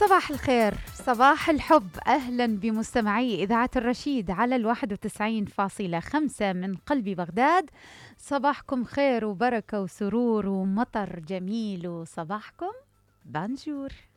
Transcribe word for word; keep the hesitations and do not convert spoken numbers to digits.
صباح الخير، صباح الحب، أهلا بمستمعي إذاعة الرشيد على الواحد وتسعين فاصلة خمسة من قلب بغداد. صباحكم خير وبركة وسرور ومطر جميل، وصباحكم بانجور.